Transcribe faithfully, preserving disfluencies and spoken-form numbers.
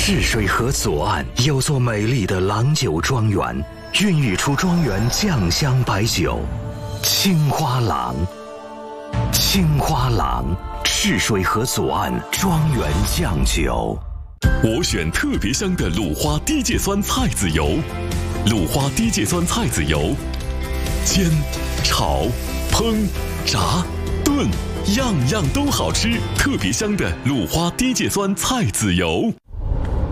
赤水河左岸有座美丽的郎酒庄园，孕育出庄园酱香白酒青花郎。青花郎，赤水河左岸庄园酱酒。 我选特别香的鲁花低芥酸菜籽油，鲁花低芥酸菜籽油，煎、炒、烹、炸、炖，样样都好吃。特别香的鲁花低芥酸菜籽油。